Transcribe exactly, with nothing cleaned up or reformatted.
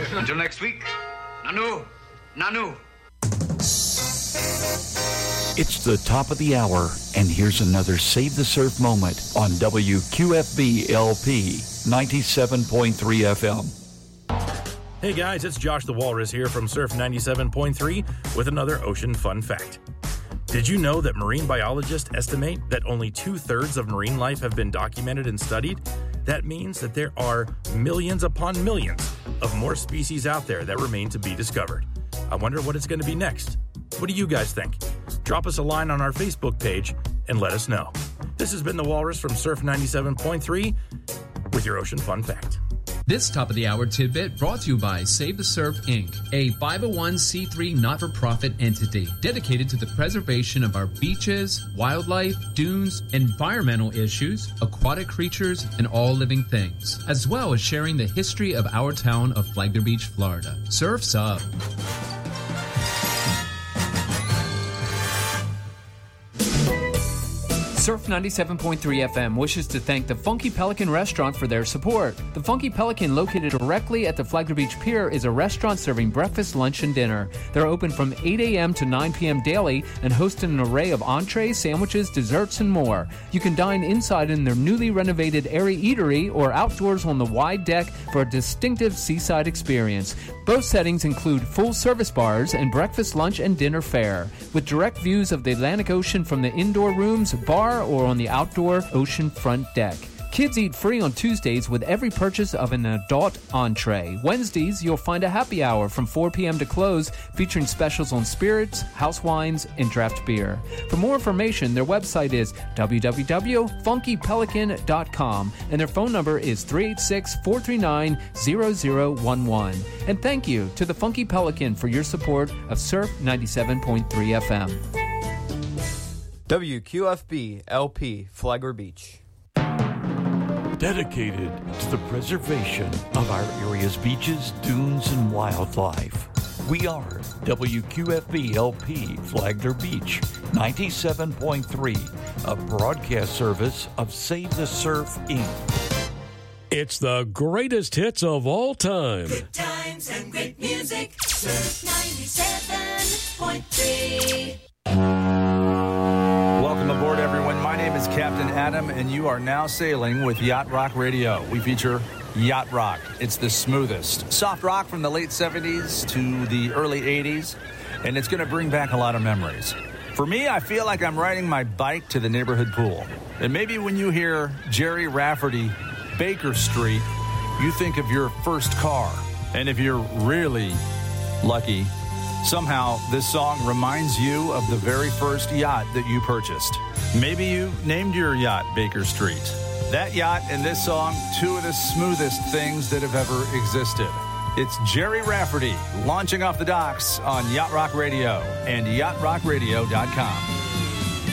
Until next week, Nanu, Nanu. It's the top of the hour, and here's another Save the Surf moment on W Q F B L P ninety-seven point three F M. Hey guys, it's Josh the Walrus here from Surf ninety-seven point three with another ocean fun fact. Did you know that marine biologists estimate that only two-thirds of marine life have been documented and studied? That means that there are millions upon millions of more species out there that remain to be discovered. I wonder what it's going to be next. What do you guys think? Drop us a line on our Facebook page and let us know. This has been the Walrus from Surf ninety-seven point three with your ocean fun fact. This top of the hour tidbit brought to you by Save the Surf Incorporated, a five oh one c three not-for-profit entity dedicated to the preservation of our beaches, wildlife, dunes, environmental issues, aquatic creatures, and all living things, as well as sharing the history of our town of Flagler Beach, Florida. Surf's up. Surf ninety-seven point three F M wishes to thank the Funky Pelican Restaurant for their support. The Funky Pelican, located directly at the Flagler Beach Pier, is a restaurant serving breakfast, lunch, and dinner. They're open from eight a.m. to nine p.m. daily and host an array of entrees, sandwiches, desserts, and more. You can dine inside in their newly renovated airy eatery or outdoors on the wide deck for a distinctive seaside experience. Both settings include full service bars and breakfast, lunch, and dinner fare, with direct views of the Atlantic Ocean from the indoor rooms, bar, or on the outdoor ocean front deck. Kids eat free on Tuesdays with every purchase of an adult entree. Wednesdays, you'll find a happy hour from four p.m. to close, featuring specials on spirits, house wines, and draft beer. For more information, their website is w w w dot funky pelican dot com, and their phone number is three eight six, four three nine, zero zero one one. And thank you to the Funky Pelican for your support of Surf ninety-seven point three F M. W Q F B L P Flagler Beach. Dedicated to the preservation of our area's beaches, dunes, and wildlife. We are W Q F B L P Flagler Beach ninety-seven point three, a broadcast service of Save the Surf Incorporated. It's the greatest hits of all time. Good times and great music. Surf ninety-seven point three. Welcome aboard, everyone. My name is Captain Adam, and you are now sailing with Yacht Rock Radio. We feature Yacht Rock. It's the smoothest soft rock from the late seventies to the early eighties, and it's going to bring back a lot of memories. For me, I feel like I'm riding my bike to the neighborhood pool. And maybe when you hear Jerry Rafferty, Baker Street, you think of your first car. And if you're really lucky, somehow this song reminds you of the very first yacht that you purchased. Maybe you named your yacht Baker Street. That yacht and this song, two of the smoothest things that have ever existed. It's Jerry Rafferty launching off the docks on Yacht Rock Radio and yacht rock radio dot com.